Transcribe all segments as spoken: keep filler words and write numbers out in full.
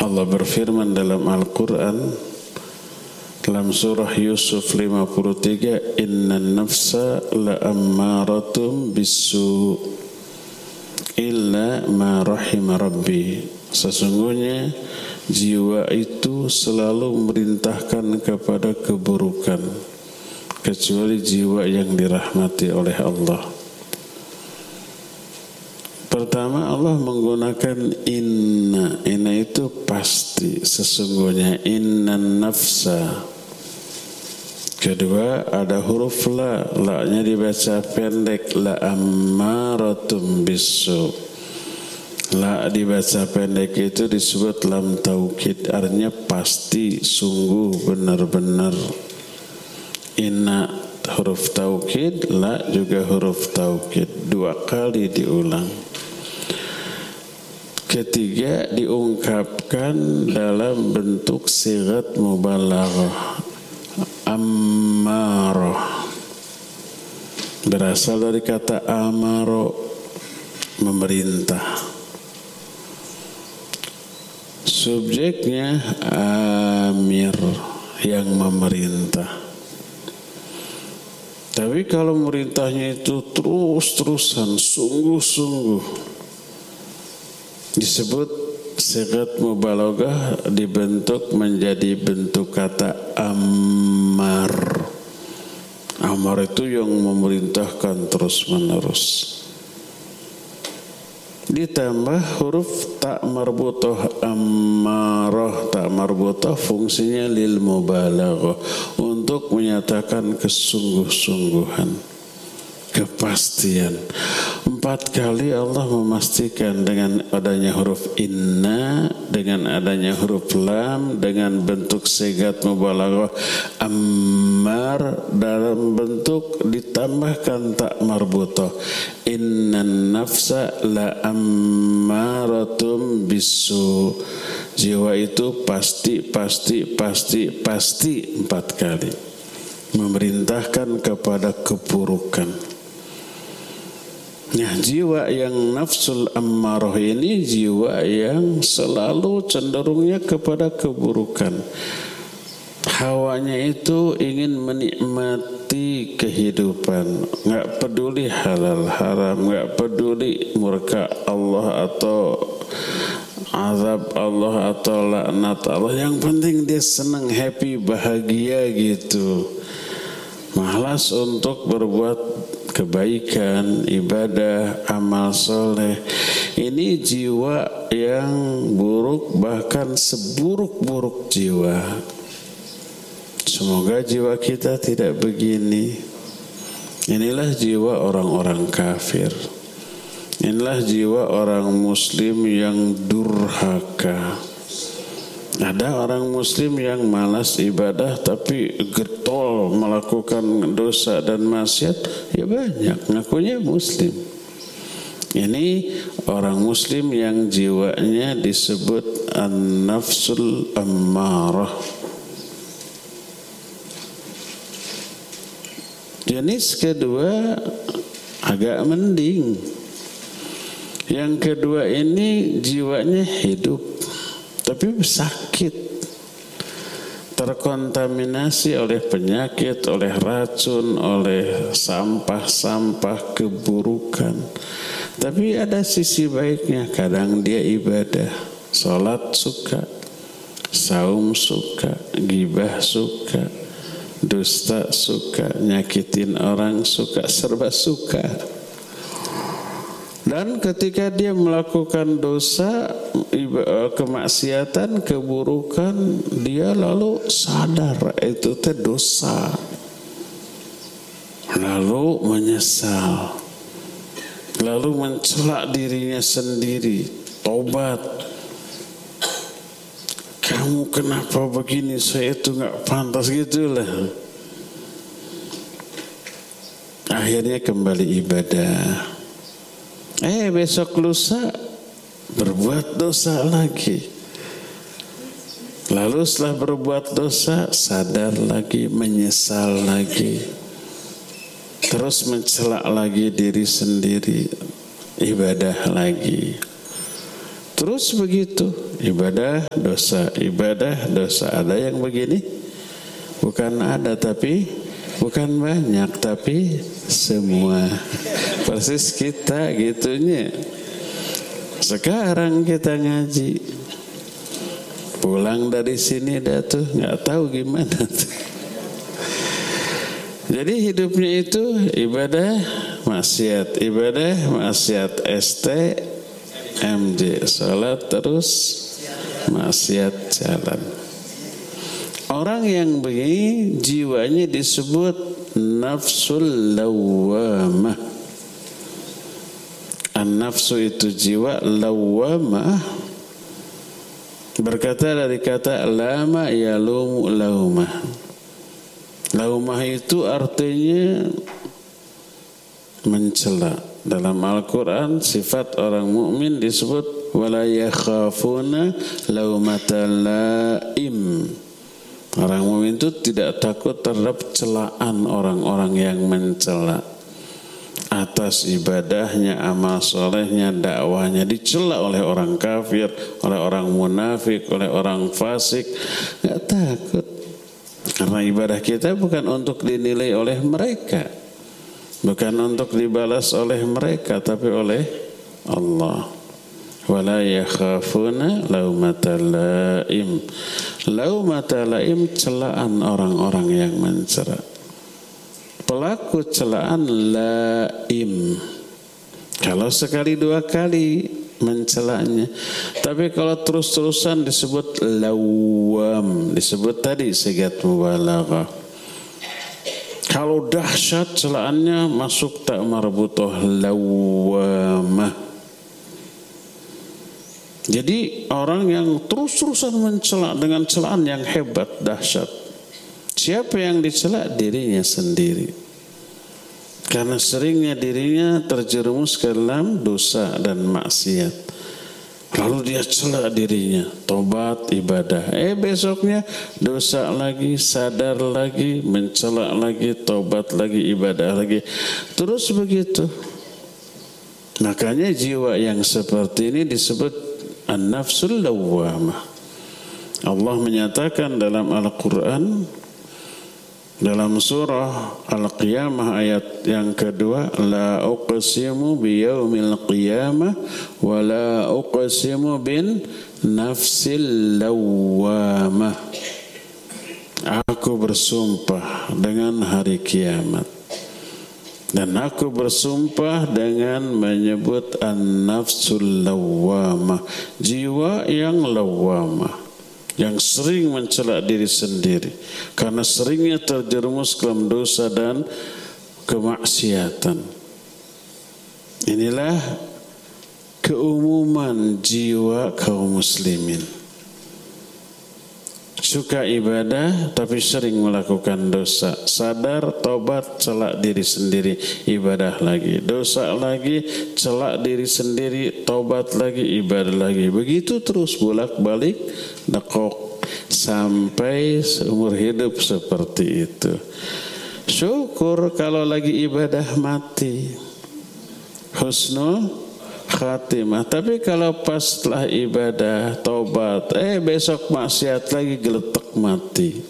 Allah berfirman dalam Al-Quran dalam surah Yusuf lima puluh tiga, innan nafsa la'ammaratum bisu illa ma rahima rabbi. Sesungguhnya jiwa itu selalu memerintahkan kepada keburukan kecuali jiwa yang dirahmati oleh Allah. Pertama, Allah menggunakan inna. Inna itu pasti, sesungguhnya. Innan nafsa. Kedua, ada huruf la. La-nya dibaca pendek. La ammaratum bisu. La dibaca pendek itu disebut lam taukid. Artinya pasti, sungguh, benar-benar. Inna huruf taukid, la juga huruf taukid. Dua kali diulang. Ketiga, diungkapkan dalam bentuk sigat mubalaghah. Ammarah berasal dari kata amaro, memerintah. Subjeknya amir, yang memerintah. Tapi kalau merintahnya itu terus-terusan, sungguh-sungguh, disebut sigat mubalaghah, dibentuk menjadi bentuk kata ammar. Ammar itu yang memerintahkan terus-menerus. Ditambah huruf tak marbutah ammarah. Tak marbutah fungsinya lil mubalaghah, untuk menyatakan kesungguh-sungguhan, kepastian. Empat kali Allah memastikan dengan adanya huruf inna, dengan adanya huruf lam, dengan bentuk sigat mubalaghah ammar, dalam bentuk ditambahkan tak marbutah. Innan nafsa la ammaratum bisu. Jiwa itu pasti, pasti, pasti, pasti empat kali memerintahkan kepada keburukan. Nah, jiwa yang nafsul ammarah ini jiwa yang selalu cenderungnya kepada keburukan. Hawanya itu ingin menikmati kehidupan, nggak peduli halal haram, nggak peduli murka Allah atau azab Allah atau laknat Allah. Yang penting dia senang, happy, bahagia gitu. Malas untuk berbuat kebaikan, ibadah, amal soleh. Ini jiwa yang buruk, bahkan seburuk-buruk jiwa. Semoga jiwa kita tidak begini. Inilah jiwa orang-orang kafir. Inilah jiwa orang muslim yang durhaka. Ada orang muslim yang malas ibadah tapi getol melakukan dosa dan maksiat, ya banyak, ngakunya muslim. Ini orang muslim yang jiwanya disebut an-nafsul ammarah. Jenis kedua agak mending. Yang kedua ini jiwanya hidup tapi sakit, terkontaminasi oleh penyakit, oleh racun, oleh sampah-sampah keburukan. Tapi ada sisi baiknya, kadang dia ibadah, sholat suka, saum suka, gibah suka, dusta suka, nyakitin orang suka, serba suka. Dan ketika dia melakukan dosa, kemaksiatan, keburukan, dia lalu sadar itu teh dosa, lalu menyesal, lalu mencela dirinya sendiri, tobat. Kamu kenapa begini? Saya itu nggak pantas, gitulah. Akhirnya kembali ibadah. Eh besok lusa berbuat dosa lagi. Lalu setelah berbuat dosa sadar lagi, menyesal lagi, terus mencela lagi diri sendiri, ibadah lagi. Terus begitu, ibadah, dosa, ibadah, dosa. Ada yang begini? Bukan ada, tapi bukan banyak, tapi semua. Persis kita gitunya. Sekarang kita ngaji, pulang dari sini dah tuh nggak tahu gimana tuh. Jadi hidupnya itu ibadah, maksiat, ibadah, maksiat, S T M J, salat terus, maksiat jalan. Orang yang begini jiwanya disebut nafsul lawwamah. An-nafsu itu jiwa, lawwamah berkata dari kata lama yalumu laumah. Laumah itu artinya mencela. Dalam Al-Quran sifat orang mukmin disebut wala yakhafuna laumata laim. Orang mukmin itu tidak takut terhadap celaan orang-orang yang mencela atas ibadahnya, amal solehnya, dakwahnya. Dicela oleh orang kafir, oleh orang munafik, oleh orang fasik, nggak takut, karena ibadah kita bukan untuk dinilai oleh mereka, bukan untuk dibalas oleh mereka, tapi oleh Allah. Wala yakhafuna laumata laim. Laumata laim, celaan orang-orang yang mencela. Pelaku celaan laim. Kalau sekali dua kali mencelanya, tapi kalau terus-terusan disebut lawam. Disebut tadi sigat mubalaghah. Kalau dahsyat celaannya masuk tak marbutoh lawamah. Jadi orang yang terus-terusan mencela dengan celaan yang hebat, dahsyat. Siapa yang dicela? Dirinya sendiri. Karena seringnya dirinya terjerumus ke dalam dosa dan maksiat. Lalu dia cela dirinya, tobat, ibadah. Eh besoknya dosa lagi, sadar lagi, mencela lagi, tobat lagi, ibadah lagi. Terus begitu. Makanya jiwa yang seperti ini disebut an-nafsul lawwamah. Allah menyatakan dalam Al-Quran, dalam surah Al-Qiyamah ayat yang kedua, la uqsimu biyaumil qiyamah wa la uqsimu bin nafsil lawwamah. Aku bersumpah dengan hari kiamat, dan aku bersumpah dengan menyebut an-nafsul lawwamah, jiwa yang lawwamah, yang sering mencela diri sendiri karena seringnya terjerumus ke dalam dosa dan kemaksiatan. Inilah keumuman jiwa kaum muslimin. Suka ibadah tapi sering melakukan dosa. Sadar, tobat, celak diri sendiri, ibadah lagi. Dosa lagi, celak diri sendiri, tobat lagi, ibadah lagi. Begitu terus bolak-balik, nekok sampai seumur hidup seperti itu. Syukur kalau lagi ibadah mati, husnul khatimah. Tapi kalau pas setelah ibadah, tobat, eh besok maksiat lagi, geletek mati.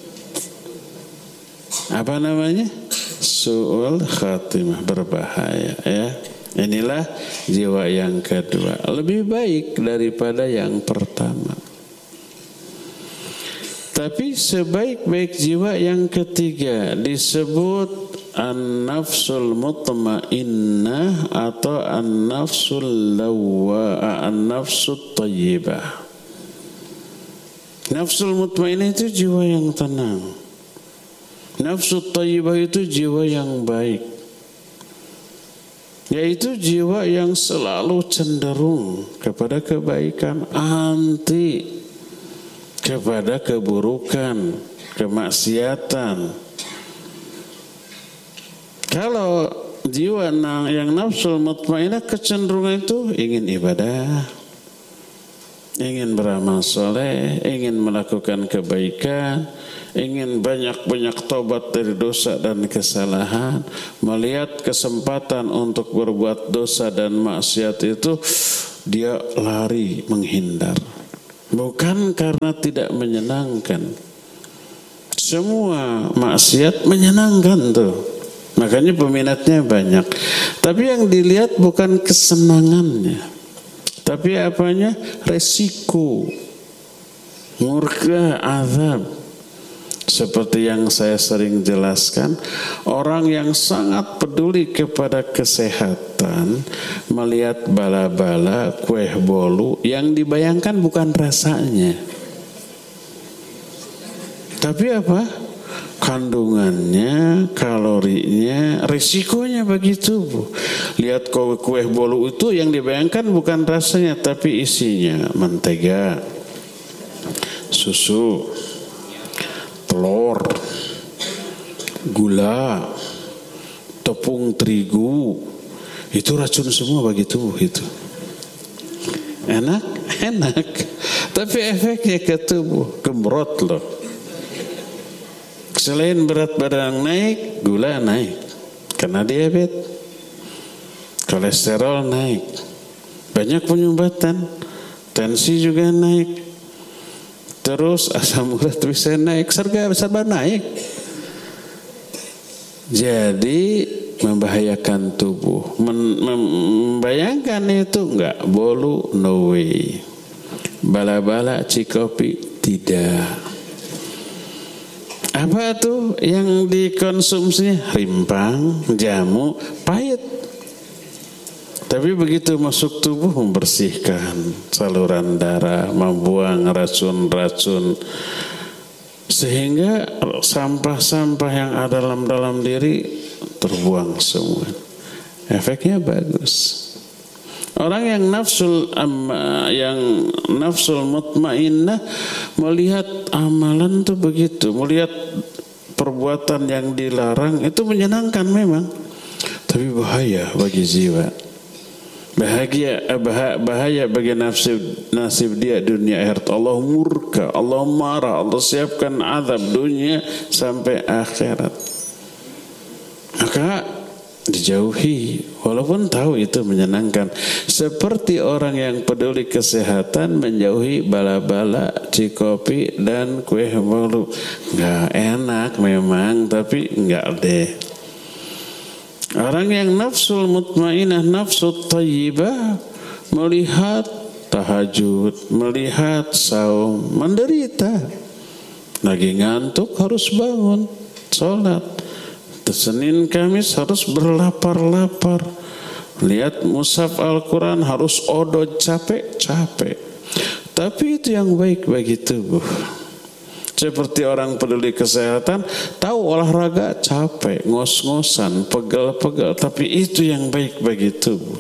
Apa namanya? Su'ul khatimah, berbahaya ya. Inilah jiwa yang kedua, lebih baik daripada yang pertama. Tapi sebaik-baik jiwa yang ketiga disebut an-nafsul mutmainnah atau an-nafsul lawwa, an-nafsul tayyibah. Nafsul mutmainnah itu jiwa yang tenang. Nafsul tayyibah itu jiwa yang baik, yaitu jiwa yang selalu cenderung kepada kebaikan, anti kepada keburukan, kemaksiatan. Kalau jiwa yang nafsul mutmainnah, kecenderungan itu ingin ibadah, ingin beramal soleh, ingin melakukan kebaikan, ingin banyak-banyak tobat dari dosa dan kesalahan. Melihat kesempatan untuk berbuat dosa dan maksiat itu dia lari menghindar. Bukan karena tidak menyenangkan. Semua maksiat menyenangkan tuh. Makanya peminatnya banyak. Tapi yang dilihat bukan kesenangannya. Tapi apanya? Resiko. Murka, azab. Seperti yang saya sering jelaskan, orang yang sangat peduli kepada kesehatan melihat bala-bala, kue bolu, yang dibayangkan bukan rasanya, tapi apa? Kandungannya, kalorinya, risikonya bagi tubuh. Lihat kue, kue bolu itu yang dibayangkan bukan rasanya, tapi isinya mentega, susu, telur, gula, tepung terigu, itu racun semua bagi tubuh itu. Enak, enak, tapi efeknya ke tubuh gemrot loh. Selain berat badan naik, gula naik, karena diabetes, kolesterol naik, banyak penyumbatan, tensi juga naik. Terus asam urat bisa naik, serba serba naik. Jadi membahayakan tubuh. Men, membayangkan itu enggak, bolu no way. Bala-bala cikopi tidak. Apa tuh yang dikonsumsinya? Rimpang, jamu, pahit. Tapi begitu masuk tubuh membersihkan saluran darah, membuang racun-racun, sehingga sampah-sampah yang ada dalam dalam diri terbuang semua. Efeknya bagus. Orang yang nafsul amma, yang nafsul mutmainnah melihat amalan tuh begitu, melihat perbuatan yang dilarang itu menyenangkan memang, tapi bahaya bagi jiwa. Bahagia, bahaya bagi nasib, nasib dia dunia akhirat. Allah murka, Allah marah, Allah siapkan azab dunia sampai akhirat. Maka dijauhi, walaupun tahu itu menyenangkan. Seperti orang yang peduli kesehatan menjauhi bala-bala, cikopi dan kue bolu. Nggak enak memang, tapi nggak deh. Orang yang nafsul mutmainah, nafsul tayyibah, melihat tahajud, melihat saum, menderita. Lagi ngantuk harus bangun, sholat. Senin Kamis harus berlapar-lapar. Lihat mushaf Al-Quran harus odot, capek-capek. Tapi itu yang baik bagi tubuh. Seperti orang peduli kesehatan, tahu olahraga capek, ngos-ngosan, pegal-pegal, tapi itu yang baik bagi tubuh.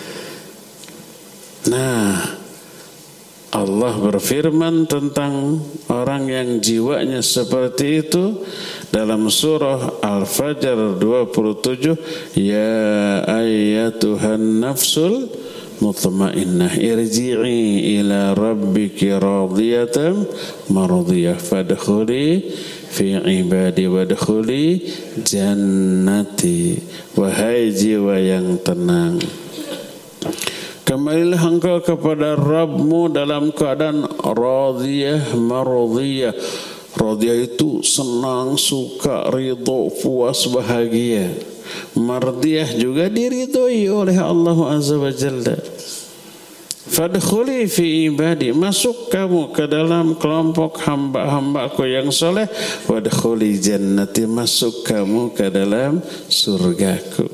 Nah, Allah berfirman tentang orang yang jiwanya seperti itu dalam surah Al-Fajr dua puluh tujuh, ya ayyatuhan nafsul mutmainnah irji'i ila rabbiki radiyatan mardiyah fadkhuli fi ibadi wadkhuli jannati. Wahai jiwa yang tenang, kembalilah engkau kepada Rabbmu dalam keadaan radiyah mardiyah. Radiyah itu senang, suka, ridho, puas, bahagia. Mardiyah juga diridhoi oleh Allah Azza wa Jalla. Fadkhuli fi ibadi, masuk kamu ke dalam kelompok hamba-hambaku yang soleh. Wadkhuli jannati, masuk kamu ke dalam surgaku.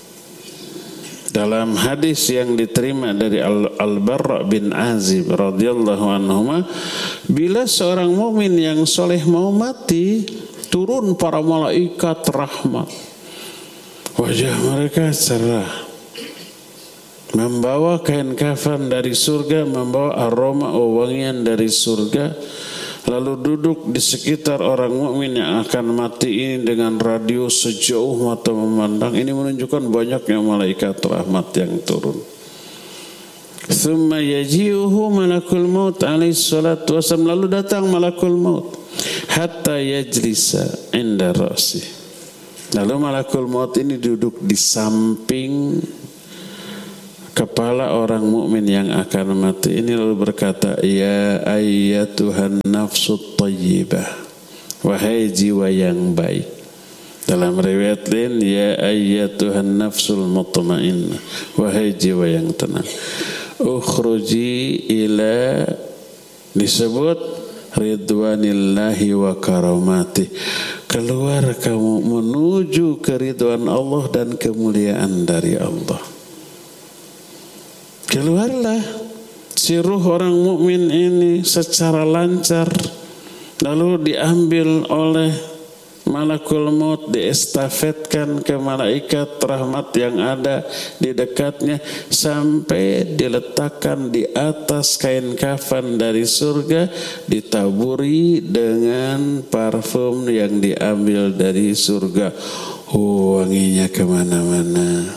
Dalam hadis yang diterima dari Al-Barra bin Azib radhiyallahu anhuma, bila seorang mukmin yang soleh mau mati, turun para malaikat rahmat. Wajah mereka cerah, membawa kain kafan dari surga, membawa aroma wangian dari surga, lalu duduk di sekitar orang mukmin yang akan mati ini dengan radius sejauh mata memandang. Ini menunjukkan banyaknya malaikat rahmat yang turun. Thumma yaji'uhu malakul maut alaihi salatu wasallam, lalu datang malakul maut hatta yajlisa inda ra'si. Lalu malakul maut ini duduk di samping kepala orang mukmin yang akan mati ini lalu berkata, ya ayyatuhan nafsut thayyibah, wahai jiwa yang baik. Dalam riwayat lain, ya ayyatuhan nafsul mutmainnah, wahai jiwa yang tenang. Ukhruji ila, disebut ridwanillahi wa karamati, keluar kamu menuju ke ridwan Allah dan kemuliaan dari Allah. Keluarlah si ruh orang mukmin ini secara lancar, lalu diambil oleh malakul maut, diestafetkan ke malaikat rahmat yang ada di dekatnya sampai diletakkan di atas kain kafan dari surga, ditaburi dengan parfum yang diambil dari surga. Oh, wanginya kemana-mana.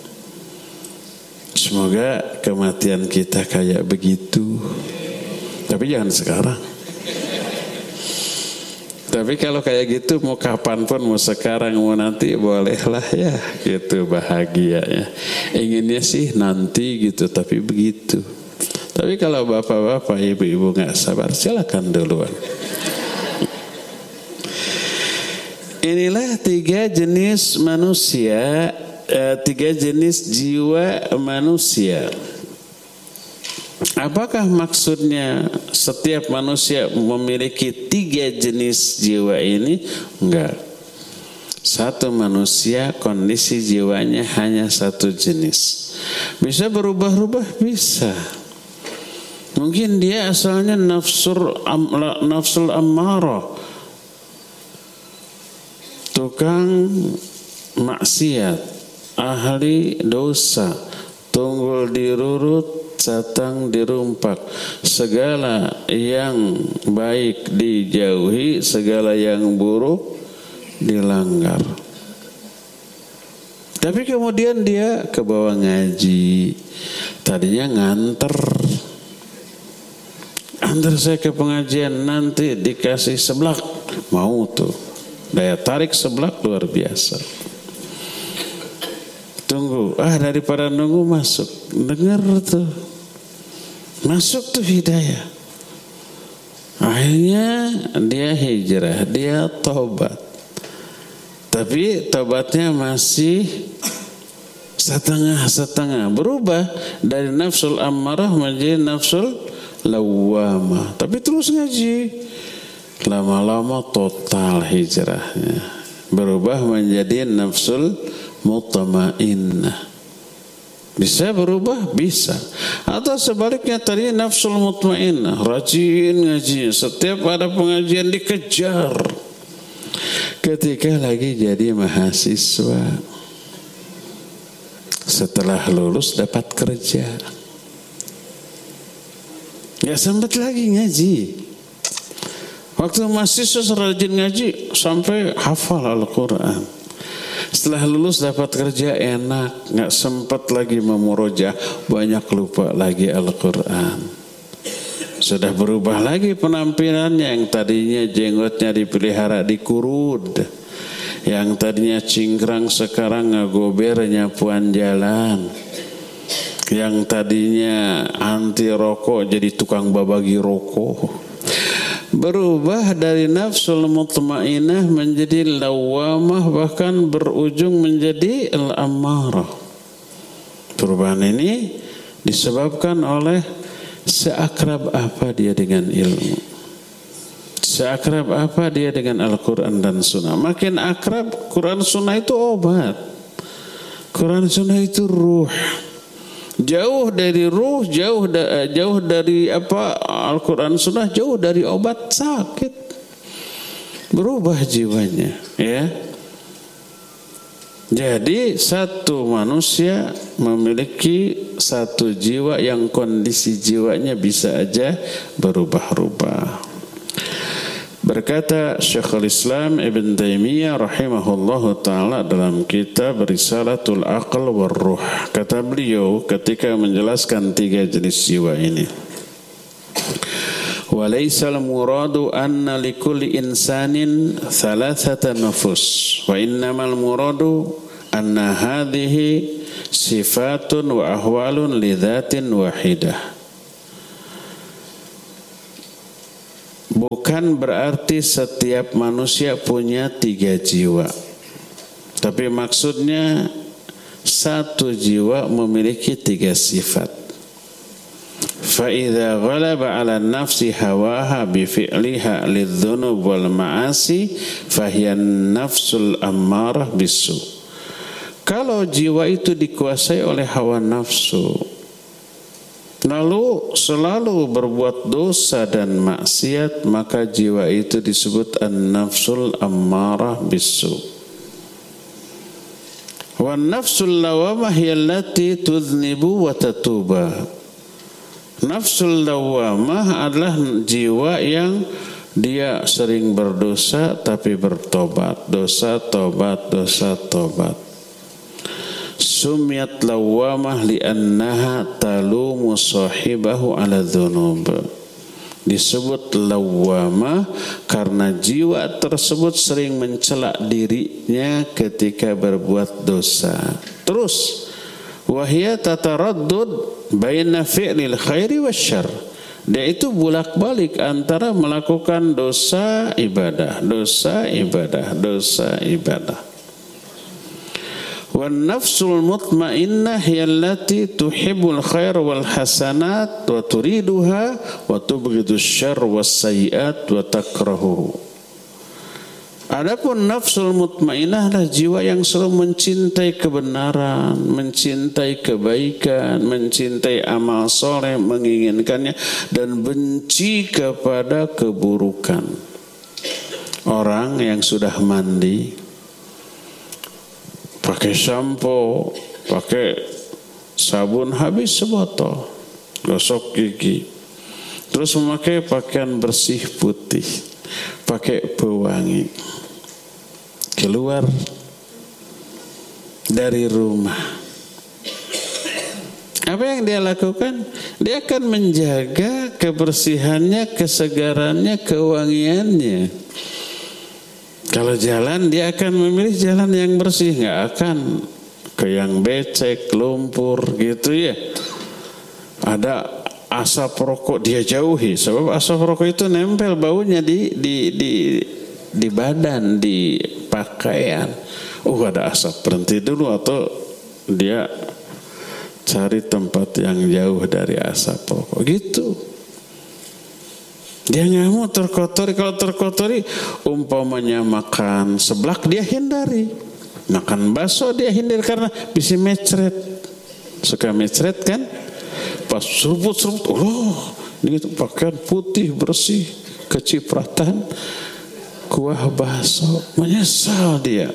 Semoga kematian kita kayak begitu. Tapi jangan sekarang. Tapi kalau kayak gitu mau kapanpun, mau sekarang, mau nanti, bolehlah ya, gitu bahagia ya. Inginnya sih nanti gitu, tapi begitu. Tapi kalau bapak-bapak, ibu-ibu nggak sabar, silakan duluan. Inilah tiga jenis manusia, eh, tiga jenis jiwa manusia. Apakah maksudnya setiap manusia memiliki tiga jenis jiwa ini? Enggak. Satu manusia kondisi jiwanya hanya satu jenis. Bisa berubah-ubah? Bisa. Mungkin dia asalnya nafsul, am, nafsul ammarah, tukang maksiat, ahli dosa, tunggul dirurut, satang dirumpak, segala yang baik dijauhi, segala yang buruk dilanggar. Tapi kemudian dia ke bawah ngaji, tadinya nganter, antar saya ke pengajian, nanti dikasih seblak, mau tuh, daya tarik seblak luar biasa. Tunggu, ah daripada nunggu masuk, dengar tuh, masuk tuh hidayah. Akhirnya dia hijrah, dia tobat. Tapi tobatnya masih setengah-setengah, berubah dari nafsul ammarah menjadi nafsul lawwamah. Tapi terus ngaji, lama-lama total hijrahnya, berubah menjadi nafsul mutmainnah. Bisa berubah? Bisa. Atau sebaliknya tadi nafsul mutmainnah, rajin ngaji, setiap ada pengajian dikejar. Ketika lagi jadi mahasiswa, setelah lulus dapat kerja, gak sempat lagi ngaji. Waktu mahasiswa rajin ngaji sampai hafal Al-Quran. Setelah lulus dapat kerja enak, gak sempat lagi memurojah, banyak lupa lagi Al-Quran. Sudah berubah lagi penampilannya, yang tadinya jenggotnya dipelihara dikurud, yang tadinya cingkrang sekarang ngagober nyapuan jalan, yang tadinya anti rokok jadi tukang babagi rokok. Berubah dari nafsul mutmainnah menjadi lawamah, bahkan berujung menjadi al-ammarah. Perubahan ini disebabkan oleh seakrab apa dia dengan ilmu, seakrab apa dia dengan Al-Quran dan Sunnah. Makin akrab, Quran Sunnah itu obat, Quran Sunnah itu ruh. Jauh dari ruh, jauh da, jauh dari apa Al-Quran Sunnah, jauh dari obat sakit. Berubah jiwanya, ya. Jadi satu manusia memiliki satu jiwa yang kondisi jiwanya bisa aja berubah-ubah. Berkata Syekhul Islam Ibn Taimiyah rahimahullahu ta'ala dalam kitab Risalatul Aql war Ruh, kata beliau ketika menjelaskan tiga jenis jiwa ini, walaisal muradu anna likulli insanin thalathata nufus, wa innamal muradu anna hadhihi sifatun wa ahwalun li dzatin wahidah. Bukan berarti setiap manusia punya tiga jiwa, tapi maksudnya satu jiwa memiliki tiga sifat. فَإِذَا غَلَبَ عَلَى النَّفْسِ هَوَاهَا بِفِعْلِهَا لِلذُّنُوبِ وَالْمَعَاصِي فَهِيَ النَّفْسُ الْأَمَّارَةُ بِالسُّوءِ. Kalau jiwa itu dikuasai oleh hawa nafsu, lalu selalu berbuat dosa dan maksiat, maka jiwa itu disebut an-nafsul ammarah bis-su'. Wan nafsul lawamah hiya allati tudhnibu wa tatuba. Nafsul lawamah adalah jiwa yang dia sering berdosa tapi bertobat, dosa tobat, dosa tobat. Sumiyat lawamah li'annaha talumu sahibahu ala dhunub. Disebut lawamah karena jiwa tersebut sering mencela dirinya ketika berbuat dosa. Terus wahia tataraddud baina fi'lil khairi wasyarr. Dia itu bolak-balik antara melakukan dosa ibadah, dosa ibadah, dosa ibadah. Wan nafsul mutmainnah hiya allati tuhibbul khair wal hasanat wa turiduha wa tubghidus syarr was sayiat wa takrahuhu. Adapun nafsul mutmainnah adalah jiwa yang selalu mencintai kebenaran, mencintai kebaikan, mencintai amal soleh, menginginkannya dan benci kepada keburukan. Orang yang sudah mandi, pakai sampo, pakai sabun habis sebotol, gosok gigi, terus memakai pakaian bersih putih, pakai pewangi, keluar dari rumah. Apa yang dia lakukan? Dia akan menjaga kebersihannya, kesegarannya, kewangiannya. Kalau jalan, dia akan memilih jalan yang bersih, nggak akan ke yang becek, lumpur gitu ya. Ada asap rokok dia jauhi, sebab asap rokok itu nempel baunya di di di di badan, di pakaian. Oh, ada asap, berhenti dulu, atau dia cari tempat yang jauh dari asap rokok gitu. Dia nggak mau terkotori. Kalau terkotori, umpamanya makan seblak dia hindari, makan bakso dia hindari karena bisa mecret. Suka mecret kan? Pas seruput-seruput, oh, ini pakaian putih bersih, kecipratan kuah bakso, menyesal dia.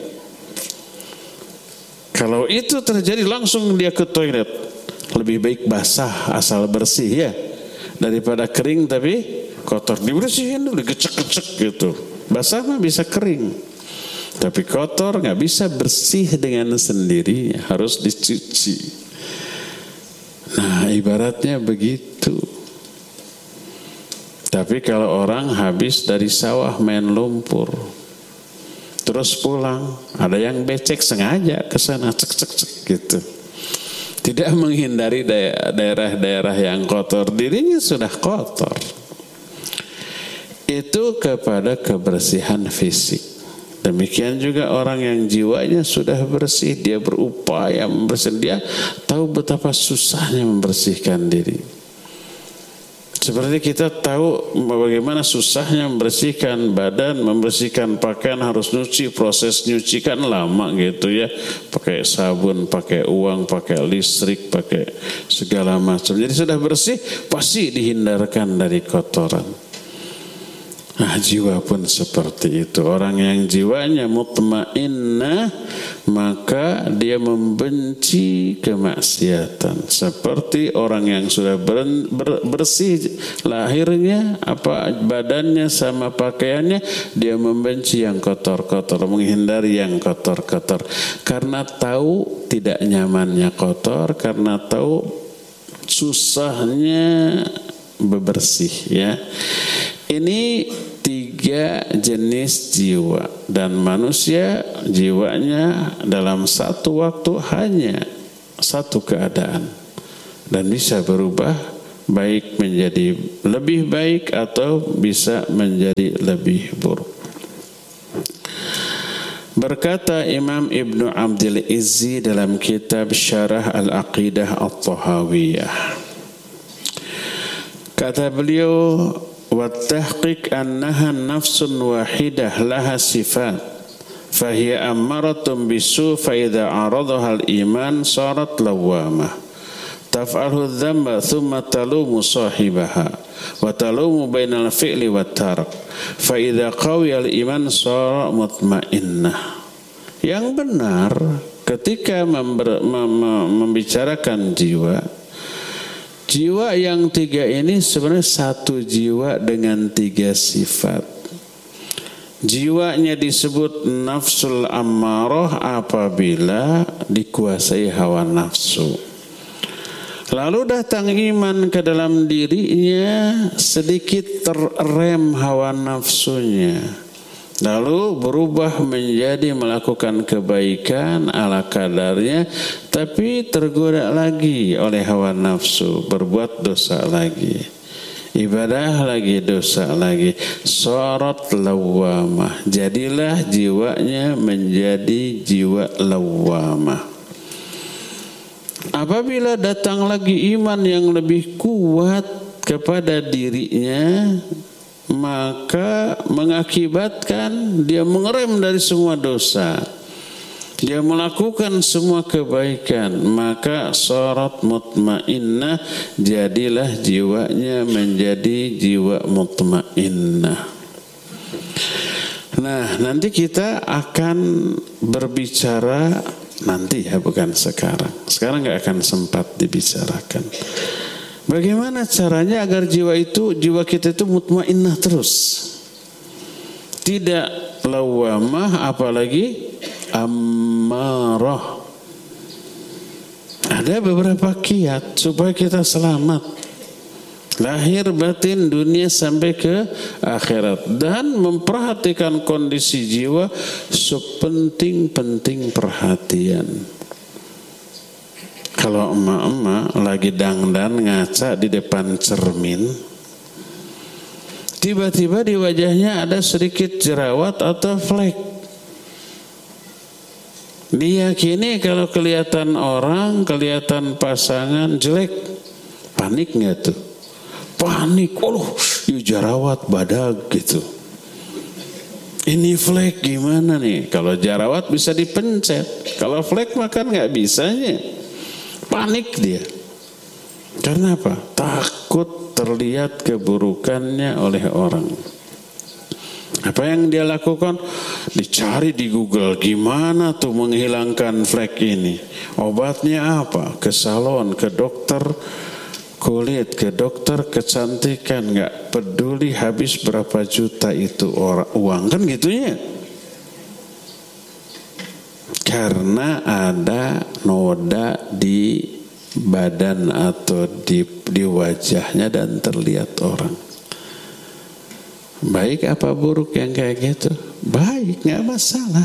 Kalau itu terjadi langsung dia ke toilet. Lebih baik basah asal bersih ya, daripada kering tapi kotor. Dibersihin dulu, gecek-gecek gitu. Basah mah bisa kering, tapi kotor nggak bisa bersih dengan sendirinya, harus dicuci. Nah, ibaratnya begitu. Tapi kalau orang habis dari sawah main lumpur, terus pulang, ada yang becek sengaja ke sana, cek cek cek gitu. Tidak menghindari daerah-daerah yang kotor, dirinya sudah kotor. Itu kepada kebersihan fisik. Demikian juga orang yang jiwanya sudah bersih, dia berupaya membersihkan, dia tahu betapa susahnya membersihkan diri. Seperti kita tahu bagaimana susahnya membersihkan badan, membersihkan pakaian, harus nyuci, proses nyuci kan lama gitu ya. Pakai sabun, pakai uang, pakai listrik, pakai segala macam. Jadi sudah bersih, pasti dihindarkan dari kotoran. Nah, jiwa pun seperti itu. Orang yang jiwanya mutmainnah, maka dia membenci kemaksiatan. Seperti orang yang sudah ber, ber, bersih lahirnya, apa badannya sama pakaiannya, dia membenci yang kotor-kotor, menghindari yang kotor-kotor. Karena tahu tidak nyamannya kotor, karena tahu susahnya bebersih ya. Ini tiga jenis jiwa, dan manusia jiwanya dalam satu waktu hanya satu keadaan dan bisa berubah baik menjadi lebih baik atau bisa menjadi lebih buruk. Berkata Imam Ibnu Abdul Izzi dalam kitab Syarah Al-Aqidah At-Tahawiyah, kata beliau, wa tahqiq annaha nafsun wahidah laha sifat fahiya ammaratun bisu fa idza aradaha al-iman sarat lawamah taf'alu dzamba thumma talumu sahibaha wa talumu bainal fi'li wat tark fa idza qawiya al-iman sara mutmainnah. Yang benar ketika member, mem, membicarakan jiwa, jiwa yang tiga ini sebenarnya satu jiwa dengan tiga sifat. Jiwanya disebut nafsul ammarah apabila dikuasai hawa nafsu. Lalu datang iman ke dalam dirinya, sedikit terrem hawa nafsunya. Lalu berubah menjadi melakukan kebaikan ala kadarnya, tapi tergoda lagi oleh hawa nafsu, berbuat dosa lagi, ibadah lagi, dosa lagi. Sorot lawamah, jadilah jiwanya menjadi jiwa lawamah. Apabila datang lagi iman yang lebih kuat kepada dirinya, maka mengakibatkan dia mengerem dari semua dosa, dia melakukan semua kebaikan, maka sorot mutmainnah, jadilah jiwanya menjadi jiwa mutmainnah. Nah, nanti kita akan berbicara nanti ya, bukan sekarang. Sekarang nggak akan sempat dibicarakan. Bagaimana caranya agar jiwa itu, jiwa kita itu mutmainnah terus, tidak lawamah, apalagi ammarah. Ada beberapa kiat supaya kita selamat lahir batin, dunia sampai ke akhirat, dan memperhatikan kondisi jiwa sepenting-penting perhatian. Kalau emak-emak lagi dangdan ngaca di depan cermin, tiba-tiba di wajahnya ada sedikit jerawat atau flek, diyakini kalau kelihatan orang, kelihatan pasangan jelek, panik nggak tuh? Panik, oh jerawat badag gitu. Ini flek gimana nih? Kalau jerawat bisa dipencet, kalau flek makan nggak bisanya. Panik dia. Karena apa? Takut terlihat keburukannya oleh orang. Apa yang dia lakukan? Dicari di Google, gimana tuh menghilangkan flek ini? Obatnya apa? Ke salon, ke dokter kulit, ke dokter kecantikan, nggak peduli habis berapa juta itu orang uang, kan gitunya. Karena ada noda di badan atau di, di wajahnya dan terlihat orang. Baik apa buruk yang kayak gitu? Baik, nggak masalah.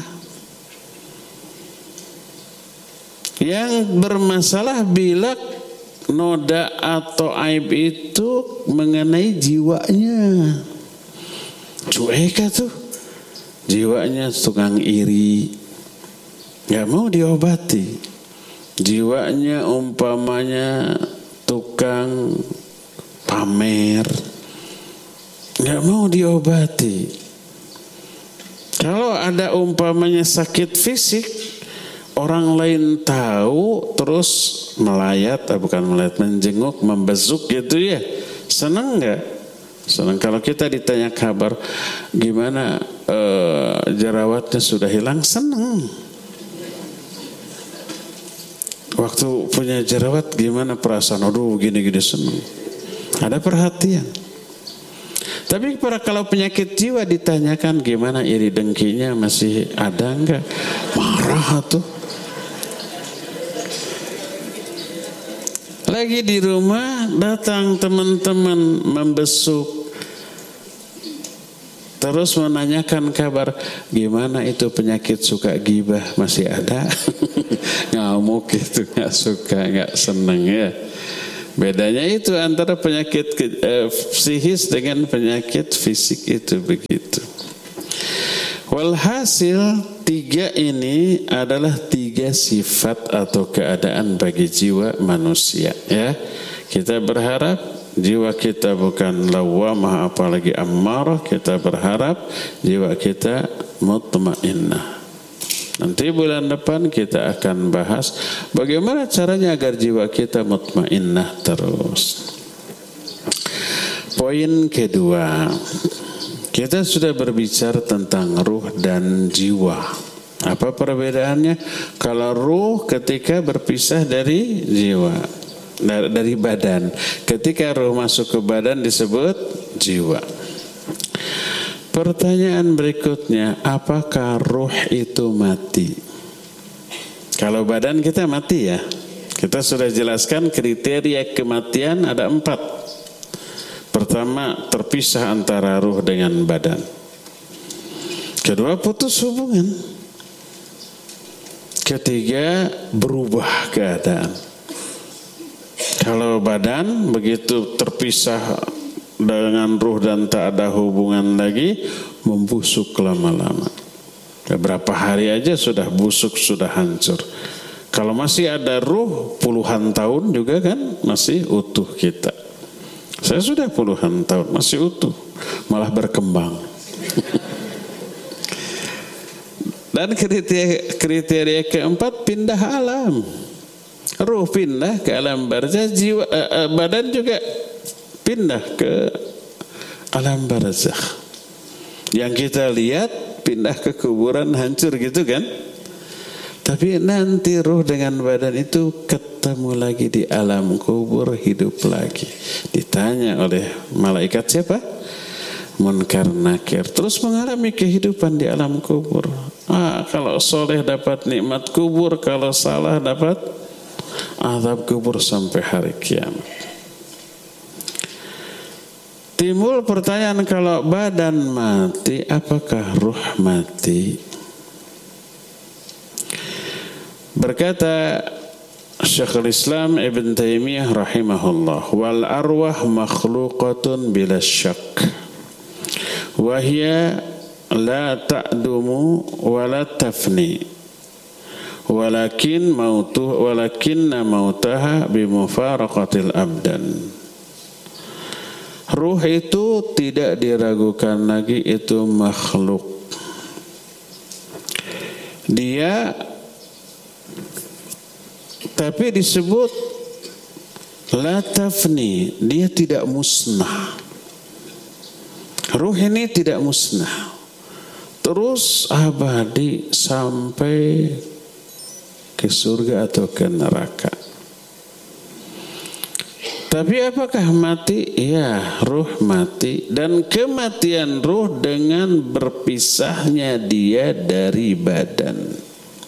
Yang bermasalah bila noda atau aib itu mengenai jiwanya. Cuek tuh, jiwanya tukang iri, nggak mau diobati. Jiwanya umpamanya tukang pamer, nggak mau diobati. Kalau ada umpamanya sakit fisik, orang lain tahu terus melayat, bukan melayat, menjenguk, membesuk gitu ya, senang nggak? Senang. Kalau kita ditanya kabar gimana, e, jerawatnya sudah hilang, senang. Waktu punya jerawat gimana perasaan? Aduh gini-gini, senang. Ada perhatian. Tapi para kalau penyakit jiwa ditanyakan gimana, iri dengkinya masih ada enggak? Marah tuh. Lagi di rumah datang teman-teman membesuk, terus menanyakan kabar, gimana itu penyakit suka gibah, masih ada? Ngamuk itu, nggak suka, nggak seneng ya. Bedanya itu antara penyakit eh, psikis dengan penyakit fisik itu begitu. Walhasil tiga ini adalah tiga sifat atau keadaan bagi jiwa manusia ya. Kita berharap jiwa kita bukan lawamah apalagi ammarah, kita berharap jiwa kita mutmainnah. Nanti bulan depan kita akan bahas bagaimana caranya agar jiwa kita mutmainnah terus. Poin kedua, kita sudah berbicara tentang ruh dan jiwa. Apa perbedaannya? Kalau ruh ketika berpisah dari jiwa, dari badan. Ketika ruh masuk ke badan disebut jiwa. Pertanyaan berikutnya, apakah ruh itu mati? Kalau badan kita mati ya. Kita sudah jelaskan kriteria kematian ada empat. Pertama, terpisah antara ruh dengan badan. Kedua, putus hubungan. Ketiga, berubah keadaan. Kalau badan begitu terpisah dengan ruh dan tak ada hubungan lagi, membusuk lama-lama. Beberapa hari aja sudah busuk, sudah hancur. Kalau masih ada ruh puluhan tahun juga kan masih utuh kita. Saya sudah puluhan tahun masih utuh, malah berkembang. Dan kriteria, kriteria keempat, pindah alam. Ruh pindah ke alam barzakh, jiwa eh, badan juga pindah ke alam barzakh. Yang kita lihat pindah ke kuburan hancur gitu kan? Tapi nanti ruh dengan badan itu ketemu lagi di alam kubur, hidup lagi. Ditanya oleh malaikat siapa? Munkar Nakir. Terus mengalami kehidupan di alam kubur. Ah, kalau soleh dapat nikmat kubur, kalau salah dapat azab kubur sampai hari kiamat. Timbul pertanyaan, kalau badan mati, apakah ruh mati? Berkata Syekhul Islam Ibn Taimiyah rahimahullah, wal arwah makhluqatun bila syak, wa hiya la ta'dumu wa la tafni, walakin mautuh walakinna mautaha bimufaraqatil abdan. Ruh itu tidak diragukan lagi, itu makhluk. Dia tapi disebut la tafni, dia tidak musnah. Ruh ini tidak musnah, terus abadi sampai ke surga atau ke neraka. Tapi apakah mati? Ya, ruh mati, dan kematian ruh dengan berpisahnya dia dari badan.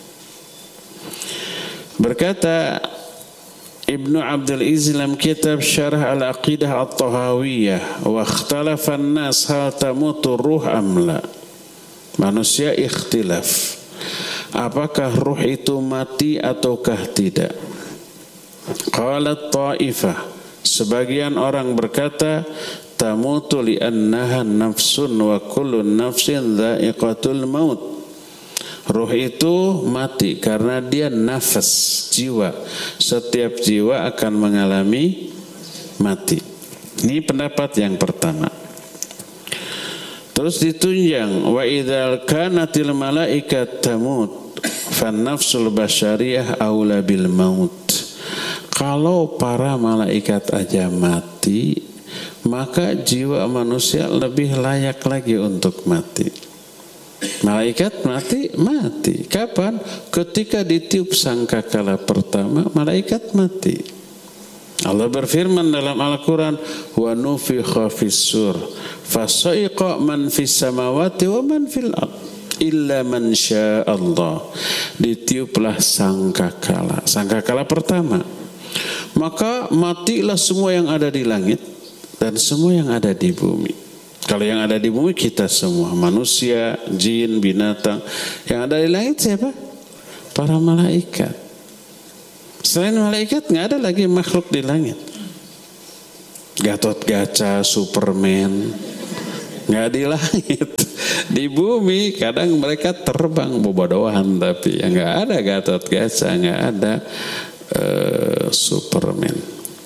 Berkata Ibnu Abdul Aziz dalam kitab Syarah Al-Aqidah At-Tahawiyah, wa ikhtalafa an-nas hal tamutu ruh am la. Manusia ikhtilaf, apakah ruh itu mati ataukah tidak. Qalat ta'ifah, sebagian orang berkata, tamutu li'annaha nafsun wa kullu nafsin dha'iqatul maut. Ruh itu mati karena dia nafas, jiwa. Setiap jiwa akan mengalami mati. Ini pendapat yang pertama. Terus ditunjang, wa idzal kanatil malaikat tamut fan nafsul basyariyah aula bil maut. Kalau para malaikat aja mati, maka jiwa manusia lebih layak lagi untuk mati. Malaikat mati, mati. Kapan? Ketika ditiup sangkakala pertama, malaikat mati. Allah berfirman dalam Al-Quran, wa nufikha fis-sur fasaiqa man fis samawati wa man fil ard illa man syaa Allah. Ditiuplah sangkakala, sangkakala pertama. Maka matilah semua yang ada di langit dan semua yang ada di bumi. Kalau yang ada di bumi kita semua, manusia, jin, binatang. Yang ada di langit siapa? Para malaikat. Selain malaikat nggak ada lagi makhluk di langit. Gatot-Kaca, Superman, nggak di langit. Di bumi kadang mereka terbang bobodohan, tapi ya nggak ada Gatot-Kaca, nggak ada uh, Superman.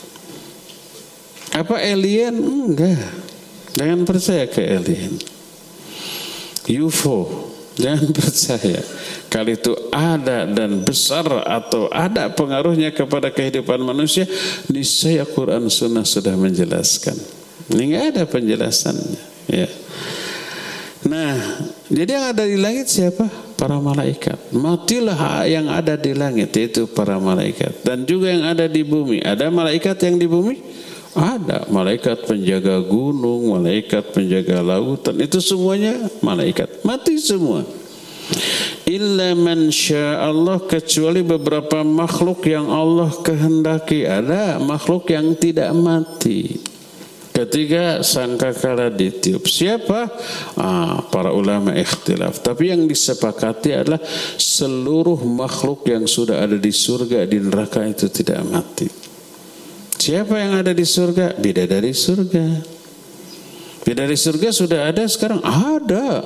Apa alien? Enggak. Jangan percaya ke alien. U F O, jangan percaya. Kalau itu ada dan besar atau ada pengaruhnya kepada kehidupan manusia, niscaya Quran Sunnah sudah menjelaskan. Ini nggak ada penjelasannya. Ya. Nah, jadi yang ada di langit siapa? Para malaikat. Matilah yang ada di langit, yaitu para malaikat. Dan juga yang ada di bumi. Ada malaikat yang di bumi? Ada. Malaikat penjaga gunung, malaikat penjaga lautan. Itu semuanya malaikat. Mati semua. Illa man sya'allah, kecuali beberapa makhluk yang Allah kehendaki. Ada makhluk yang tidak mati ketika sangkakala ditiup. Siapa? Ah, para ulama ikhtilaf. Tapi yang disepakati adalah seluruh makhluk yang sudah ada di surga, di neraka itu tidak mati. Siapa yang ada di surga? Bidadari surga. Bidadari surga sudah ada sekarang? Ada.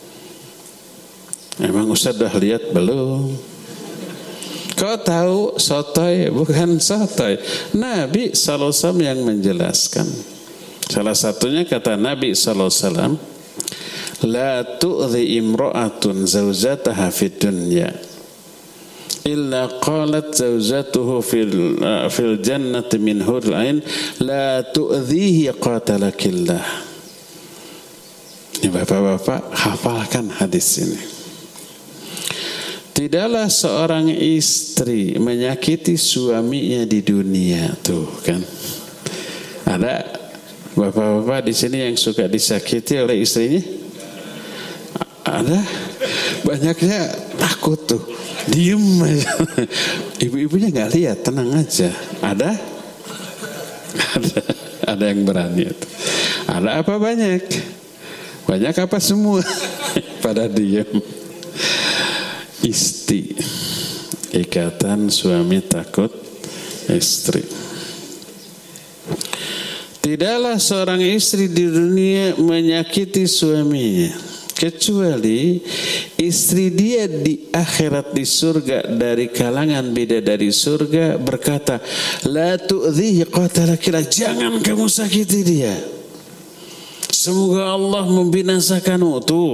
Emang Ustaz dah lihat belum? Kau tahu sotoy? Bukan sotoy. Nabi sallallahu alaihi wasallam yang menjelaskan. Salah satunya kata Nabi sallallahu alaihi wasallam, la tu'dhi imra'atun zawjataha fid dunya illa qalat zawjatuhu fil uh, fil jannati min huril ain la tu'dhihi qatalakillah. Ini bapak-bapak hafalkan hadis ini. Tidaklah seorang istri menyakiti suaminya di dunia, tuh kan. Ada bapak-bapak di sini yang suka disakiti oleh istrinya? Ada. Banyaknya takut tuh. Diem aja. Ibu-ibunya nggak lihat, tenang aja. Ada? Ada. Ada yang berani itu. Ada apa banyak? Banyak apa semua? Pada diem. Isti. Ikatan suami takut istri. Tidaklah seorang istri di dunia menyakiti suaminya, kecuali istri dia di akhirat di surga dari kalangan bidadari surga berkata, la tu'dhihi qatalakillah, jangan kamu sakiti dia, semoga Allah membinasakanmu. Tuh,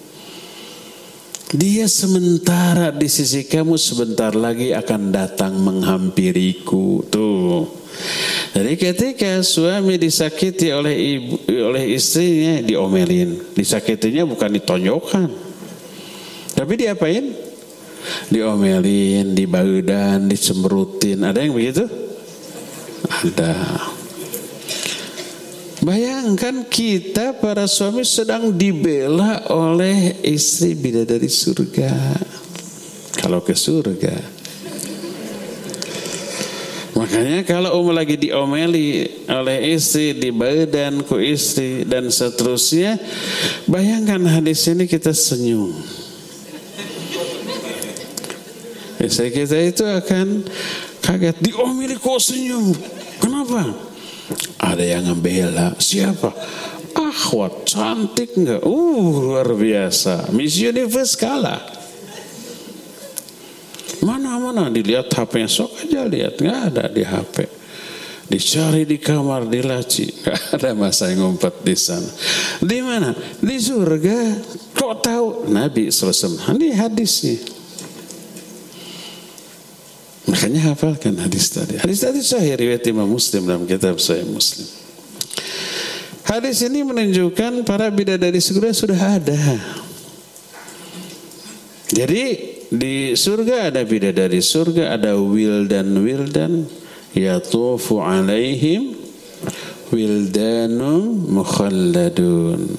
dia sementara di sisi kamu, sebentar lagi akan datang menghampiriku. Tuh. Jadi ketika suami disakiti oleh ibu, oleh istrinya, diomelin. Disakitinya bukan ditonjokkan, tapi diapain? Diomelin, dibaudan, dicemberutin. Ada yang begitu? Ada. Bayangkan kita para suami sedang dibela oleh istri bidadari surga. Kalau ke surga. Makanya kalau um lagi diomeli oleh istri, dibaudan ku istri dan seterusnya, bayangkan hadis ini kita senyum. Istri kita itu akan kaget, diomeli kok senyum. Kenapa? Ada yang ngebela. Siapa? Akhwat, cantik enggak? Uh, luar biasa. Miss Universe kalah. Mana-mana dilihat H P-nya, sok aja lihat, nggak ada di H P. Dicari di kamar, di laci, nggak ada masa yang ngumpet di sana. Di mana? Di surga. Kok tahu? Nabi sallallahu alaihi wasallam. Ini hadisnya. Makanya hafalkan hadis tadi. Hadis tadi sahih riwayat Imam Muslim dalam kitab Sahih Muslim. Hadis ini menunjukkan para bidadari surga sudah ada. Jadi di surga ada bidadari surga, ada wildan-wildan yatufu alaihim wildanun mukhalladun.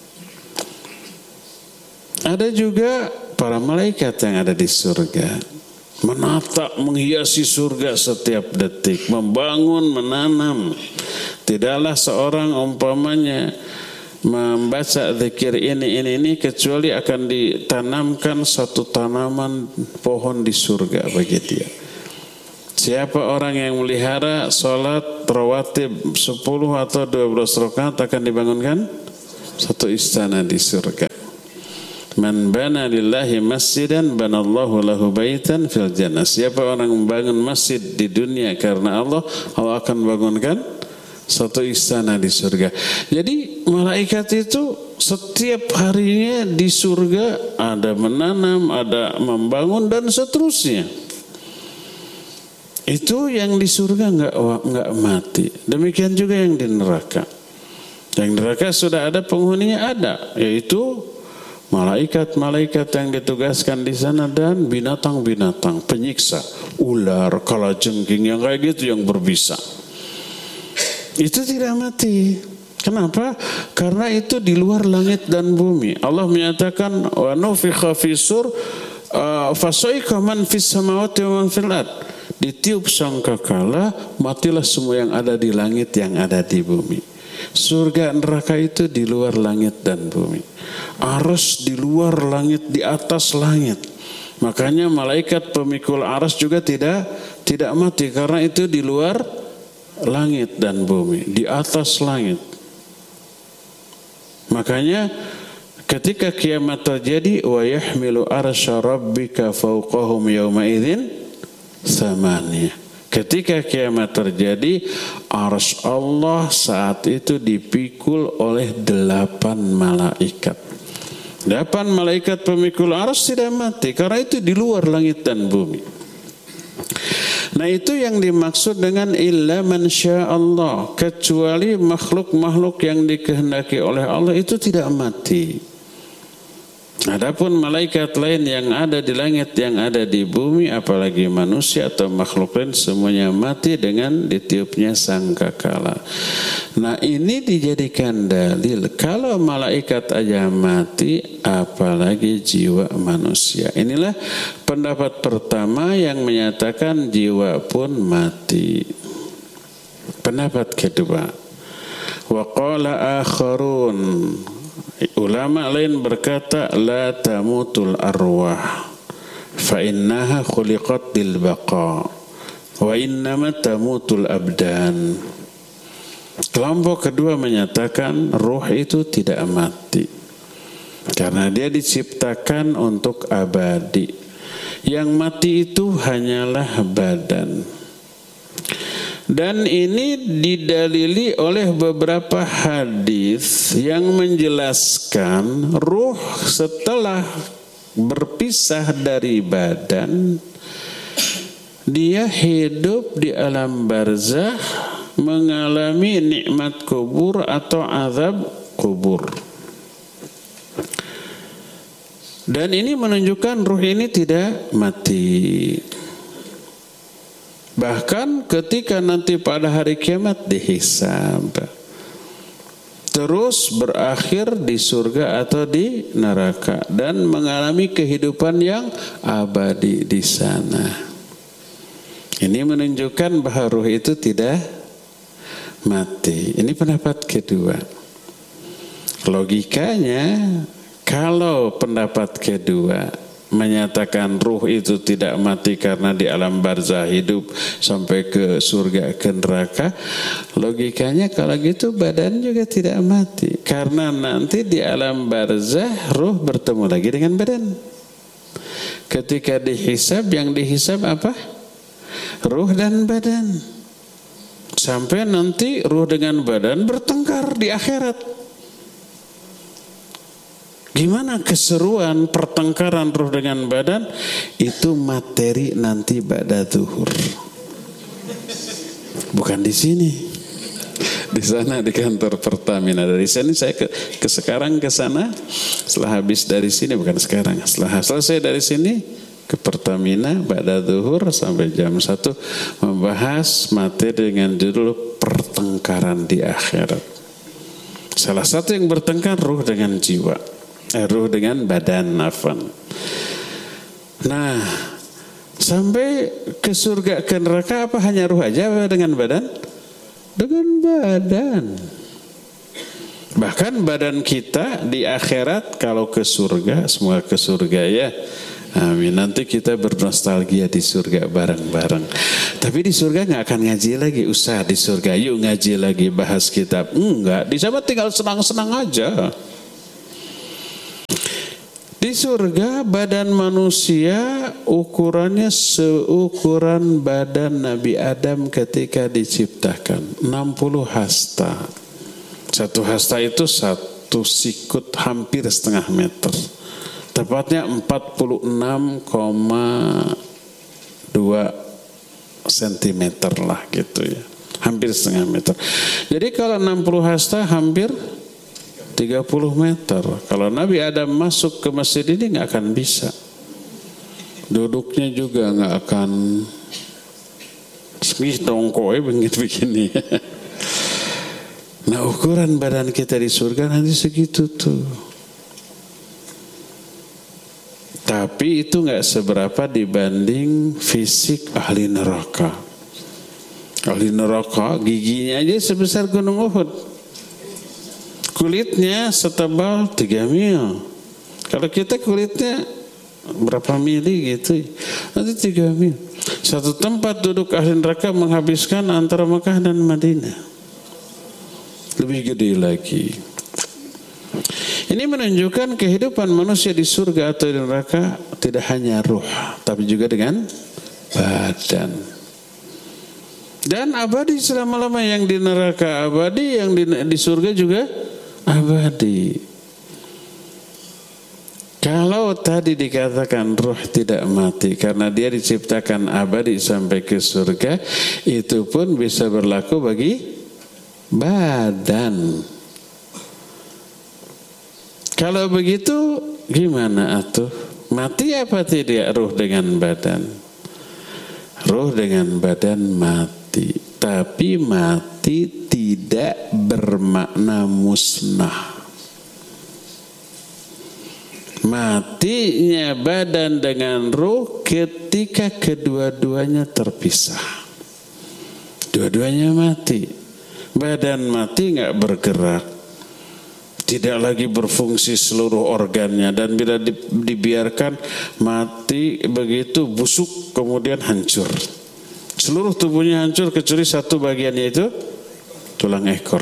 Ada juga para malaikat yang ada di surga, menata, menghiasi surga setiap detik, membangun, menanam. Tidaklah seorang umpamanya membaca zikir ini ini ini kecuali akan ditanamkan satu tanaman pohon di surga bagi dia. Siapa orang yang melihara salat rawatib sepuluh atau dua belas rakaat akan dibangunkan satu istana di surga. Man bana lillahi masjidan banallahu lahu baitan fil jannah. Siapa orang membangun masjid di dunia karena Allah, Allah akan bangunkan satu istana di surga. Jadi malaikat itu setiap harinya di surga ada menanam, ada membangun dan seterusnya. Itu yang di surga enggak enggak mati. Demikian juga yang di neraka. Yang neraka sudah ada penghuninya, ada, yaitu malaikat-malaikat yang ditugaskan di sana dan binatang-binatang penyiksa, ular, kalajengking yang kayak gitu yang berbisa. Itu tidak mati. Kenapa? Karena itu di luar langit dan bumi. Allah menyatakan wa nufikha fisur fasaika man fis samawati wa man fil ard. Ditiup sangkakala, matilah semua yang ada di langit, yang ada di bumi. Surga neraka itu di luar langit dan bumi. Arsy di luar langit, di atas langit. Makanya malaikat pemikul arsy juga tidak tidak mati karena itu di luar langit dan bumi, di atas langit. Makanya ketika kiamat terjadi, wa yahmilu arsya rabbika fawqahum yawma idzin samania. Ketika kiamat terjadi, arsy Allah saat itu dipikul oleh delapan malaikat. Delapan malaikat pemikul arsy tidak mati karena itu di luar langit dan bumi. Nah, itu yang dimaksud dengan illa man sya'allah, kecuali makhluk-makhluk yang dikehendaki oleh Allah itu tidak mati. Adapun malaikat lain yang ada di langit, yang ada di bumi, apalagi manusia atau makhluk lain, semuanya mati dengan ditiupnya sangkakala. Nah, ini dijadikan dalil kalau malaikat aja mati, apalagi jiwa manusia. Inilah pendapat pertama yang menyatakan jiwa pun mati. Pendapat kedua, wa qala akharun, ulama lain berkata la tamutul arwah fa innaha khuliqat lil baqa wa innama tamutul abdan. Kelompok kedua menyatakan ruh itu tidak mati karena dia diciptakan untuk abadi. Yang mati itu hanyalah badan. Dan ini didalili oleh beberapa hadis yang menjelaskan ruh setelah berpisah dari badan, dia hidup di alam barzakh, mengalami nikmat kubur atau azab kubur. Dan ini menunjukkan ruh ini tidak mati. Bahkan ketika nanti pada hari kiamat dihisab, terus berakhir di surga atau di neraka dan mengalami kehidupan yang abadi di sana. Ini menunjukkan bahwa ruh itu tidak mati. Ini pendapat kedua. Logikanya, kalau pendapat kedua menyatakan ruh itu tidak mati karena di alam barzah hidup sampai ke surga ke neraka, logikanya kalau gitu badan juga tidak mati karena nanti di alam barzah ruh bertemu lagi dengan badan. Ketika dihisab, yang dihisab apa? Ruh dan badan. Sampai nanti ruh dengan badan bertengkar di akhirat. Gimana keseruan pertengkaran ruh dengan badan? Itu materi nanti ba'da zuhur. Bukan di sini. Di sana di kantor Pertamina. Dari sini saya ke, ke sekarang ke sana. Setelah habis dari sini, bukan sekarang. Setelah selesai dari sini ke Pertamina ba'da zuhur sampai jam satu membahas materi dengan judul pertengkaran di akhirat. Salah satu yang bertengkar ruh dengan jiwa. Eh, ruh dengan badan, nafan. Nah, sampai ke surga ke neraka apa hanya ruh aja dengan badan? Dengan badan. Bahkan badan kita di akhirat kalau ke surga, semua ke surga ya. Amin. Nanti kita bernostalgia di surga bareng-bareng. Tapi di surga nggak akan ngaji lagi. Usah di surga, yuk ngaji lagi, bahas kitab. Enggak, di sana tinggal senang-senang aja. Di surga badan manusia ukurannya seukuran badan Nabi Adam ketika diciptakan, enam puluh hasta. Satu hasta itu satu sikut hampir setengah meter. Tepatnya empat puluh enam koma dua sentimeter lah gitu ya. Hampir setengah meter. Jadi kalau enam puluh hasta hampir tiga puluh meter. Kalau Nabi Adam masuk ke masjid ini nggak akan bisa. Duduknya juga nggak akan segih dongkoy begini-begini. Nah ukuran badan kita di surga nanti segitu tuh. Tapi itu nggak seberapa dibanding fisik ahli neraka. Ahli neraka giginya aja sebesar gunung Uhud. Kulitnya setebal tiga mil. Kalau kita kulitnya berapa mili gitu, nanti tiga mil. Satu tempat duduk ahli neraka menghabiskan antara Mekah dan Madinah. Lebih gede lagi. Ini menunjukkan kehidupan manusia di surga atau di neraka tidak hanya ruh, tapi juga dengan badan. Dan abadi selama-lama, yang di neraka abadi, yang di, di surga juga abadi. Kalau tadi dikatakan ruh tidak mati karena dia diciptakan abadi sampai ke surga, itu pun bisa berlaku bagi badan. Kalau begitu gimana atuh? Mati apa tidak ruh dengan badan? Ruh dengan badan mati, tapi mati tidak bermakna musnah. Matinya badan dengan ruh ketika kedua-duanya terpisah. Dua-duanya mati. Badan mati nggak bergerak, tidak lagi berfungsi seluruh organnya, dan bila dibiarkan mati begitu busuk kemudian hancur. Seluruh tubuhnya hancur kecuali satu bagian, yaitu tulang ekor.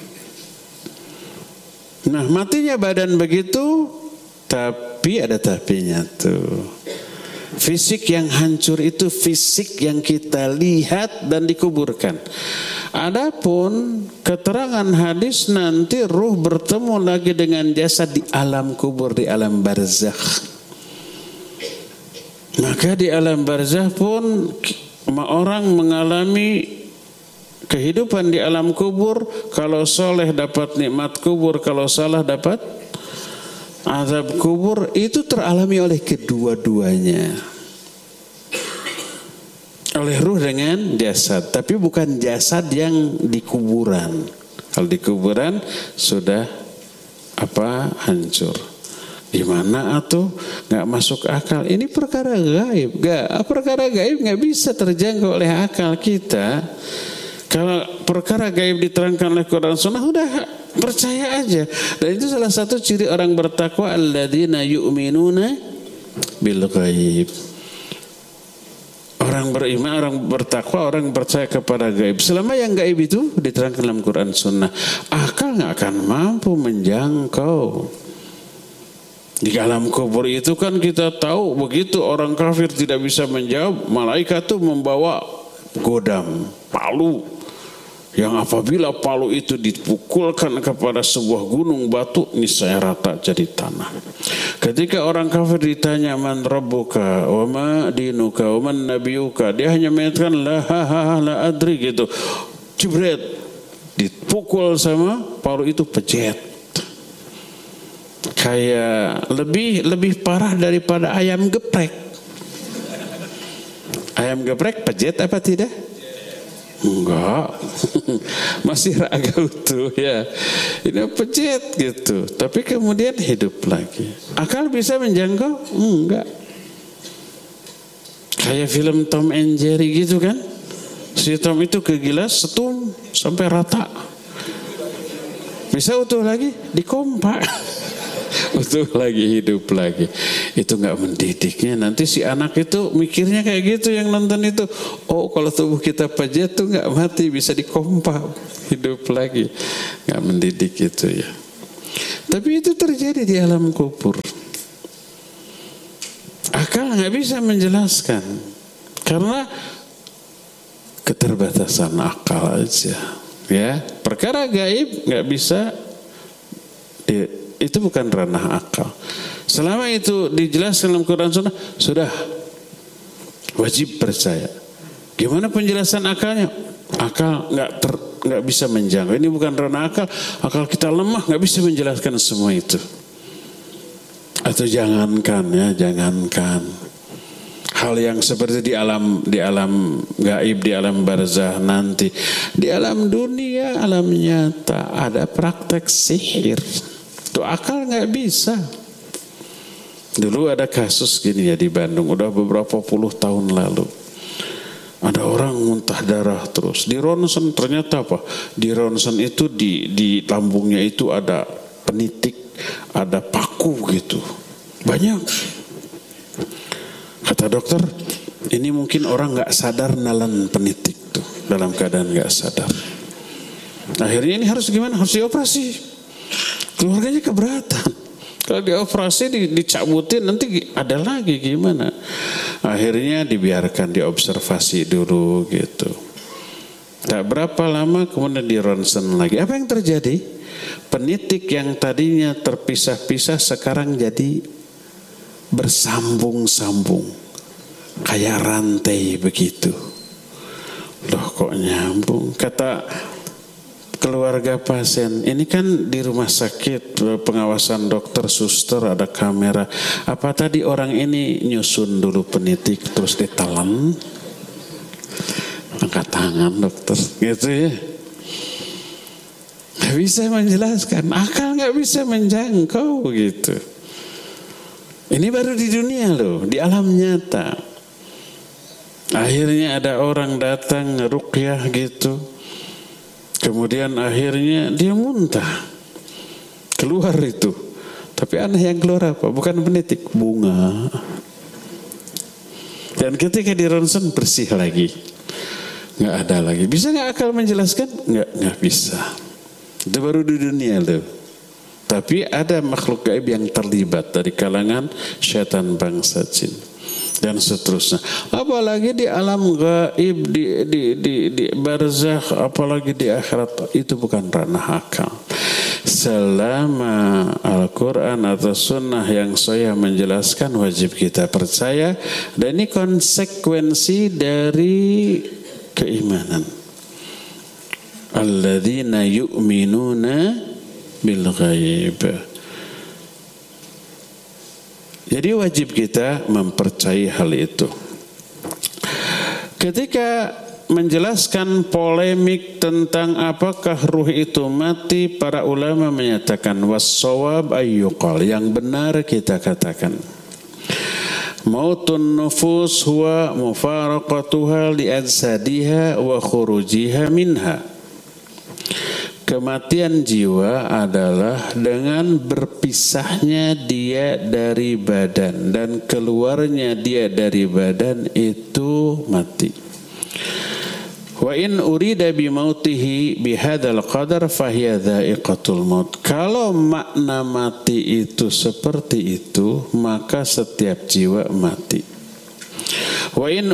Nah matinya badan begitu, tapi ada tapinya tuh. Fisik yang hancur itu fisik yang kita lihat dan dikuburkan. Adapun keterangan hadis nanti ruh bertemu lagi dengan jasad di alam kubur, di alam barzakh. Maka di alam barzakh pun orang mengalami kehidupan di alam kubur. Kalau soleh dapat nikmat kubur, kalau salah dapat azab kubur. Itu teralami oleh kedua-duanya, oleh ruh dengan jasad, tapi bukan jasad yang di kuburan. Kalau di kuburan sudah apa hancur. Gimana atuh? Nggak masuk akal. Ini perkara gaib. Nggak, perkara gaib nggak bisa terjangkau oleh akal kita. Kalau perkara gaib diterangkan oleh Quran Sunnah, udah percaya aja. Dan itu salah satu ciri orang bertakwa, alladzina yu'minuna bil ghaib. Orang beriman, orang bertakwa, orang percaya kepada gaib. Selama yang gaib itu diterangkan dalam Quran Sunnah, akal nggak akan mampu menjangkau. Di alam kubur itu kan kita tahu, begitu orang kafir tidak bisa menjawab, malaikat itu membawa godam, palu, yang apabila palu itu dipukulkan kepada sebuah gunung batu, niscaya rata jadi tanah. Ketika orang kafir ditanya man rabbuka wa ma dinuka wa man nabiyuka, dia hanya mengatakan la ha ha la adri gitu. Jebret, dipukul sama palu itu pejet. Kayak lebih lebih parah daripada ayam geprek. Ayam geprek pejet apa tidak? Enggak. Masih raga utuh ya. Ini pejet gitu. Tapi kemudian hidup lagi. Akal bisa menjangkau? Enggak. Kayak film Tom and Jerry gitu kan. Si Tom itu ke gilas setum sampai rata. Bisa utuh lagi, dikompak. Utuh lagi, hidup lagi. Itu gak mendidiknya. Nanti si anak itu mikirnya kayak gitu yang nonton itu. Oh, kalau tubuh kita pajat tuh gak mati, bisa dikompak, hidup lagi. Gak mendidik itu ya. Tapi itu terjadi di alam kubur. Akal gak bisa menjelaskan. Karena keterbatasan akal aja. Ya, perkara gaib gak bisa di, itu bukan ranah akal. Selama itu dijelaskan dalam Quran Sunnah, sudah wajib percaya. Gimana penjelasan akalnya? Akal nggak ter, nggak bisa menjangkau. Ini bukan ranah akal. Akal kita lemah, nggak bisa menjelaskan semua itu. Atau jangankan ya, jangankan hal yang seperti di alam di alam gaib, di alam barzah nanti, di alam dunia, alam nyata ada praktek sihir. Itu akal nggak bisa. Dulu ada kasus gini ya di Bandung, udah beberapa puluh tahun lalu. Ada orang muntah darah terus. Di ronsen ternyata apa? Di ronsen itu di di lambungnya itu ada penitik, ada paku gitu. Banyak. Kata dokter, ini mungkin orang nggak sadar nalan penitik tuh, dalam keadaan nggak sadar. Akhirnya ini harus gimana? Harus dioperasi. Keluarganya keberatan. Kalau dioperasi dicabutin nanti ada lagi gimana? Akhirnya dibiarkan diobservasi dulu gitu. Tak berapa lama kemudian di ronsen lagi. Apa yang terjadi? Penitik yang tadinya terpisah-pisah sekarang jadi bersambung-sambung. Kayak rantai begitu. Loh kok nyambung? Kata keluarga pasien, ini kan di rumah sakit pengawasan dokter, suster, ada kamera. Apa tadi orang ini nyusun dulu penitik terus ditelan? Angkat tangan dokter, gitu ya. Gak bisa menjelaskan, akal gak bisa menjangkau gitu. Ini baru di dunia loh, di alam nyata. Akhirnya ada orang datang ruqyah gitu. Kemudian akhirnya dia muntah. Keluar itu. Tapi aneh yang keluar apa? Bukan penitik, bunga. Dan ketika di ronsen bersih lagi. Nggak ada lagi. Bisa nggak akal menjelaskan? Nggak, nggak bisa. Itu baru di dunia loh. Tapi ada makhluk gaib yang terlibat dari kalangan syaitan bangsa jin. Dan seterusnya. Apalagi di alam gaib, di, di, di, di barzakh, apalagi di akhirat, itu bukan ranah akal. Selama Al-Quran atau Sunnah yang saya menjelaskan, wajib kita percaya. Dan ini konsekuensi dari keimanan. Alladzina yu'minuna bil ghaib. Jadi wajib kita mempercayai hal itu. Ketika menjelaskan polemik tentang apakah ruh itu mati, para ulama menyatakan was-shawab ayyuqal, yang benar kita katakan mautun nufus huwa mufaraqatuha li ajsadiha wa khurujiha minha. Kematian jiwa adalah dengan berpisahnya dia dari badan dan keluarnya dia dari badan itu mati. Wa in urida bi mautihi bi hadzal qadar fahiya dha'iqatul maut. Kalau makna mati itu seperti itu, maka setiap jiwa mati. Wa in